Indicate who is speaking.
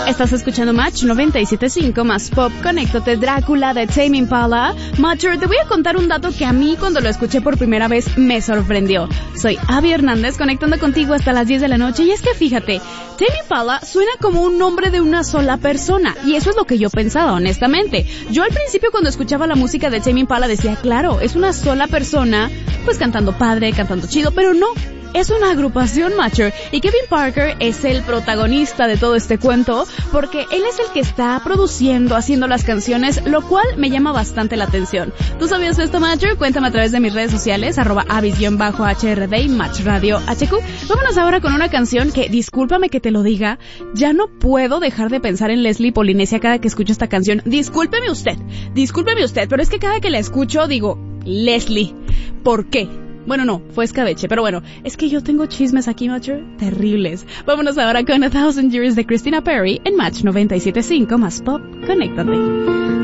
Speaker 1: Estás escuchando Match 97.5 más Pop. Conéctate, Drácula de Tame Impala. Matcher, te voy a contar un dato que a mí cuando lo escuché por primera vez me sorprendió. Soy Abby Hernández conectando contigo hasta las 10 de la noche y es que fíjate, Tame Impala suena como un nombre de una sola persona y eso es lo que yo pensaba honestamente. Yo al principio cuando escuchaba la música de Tame Impala decía, claro, es una sola persona, pues cantando padre, cantando chido, pero no. Es una agrupación, Matcher, y Kevin Parker es el protagonista de todo este cuento porque él es el que está produciendo, haciendo las canciones, lo cual me llama bastante la atención. ¿Tú sabías esto, Matcher? Cuéntame a través de mis redes sociales, @avis_HRD y Match Radio HQ. Vámonos ahora con una canción que, discúlpame que te lo diga, ya no puedo dejar de pensar en Leslie Polinesia cada que escucho esta canción. Discúlpeme usted, pero es que cada que la escucho digo, Leslie, ¿por qué? Bueno, no, fue escabeche, pero bueno, es que yo tengo chismes aquí, Matcher, terribles. Vámonos ahora con 1000 Years de Christina Perri en Match 97.5 más Pop. Conéctate.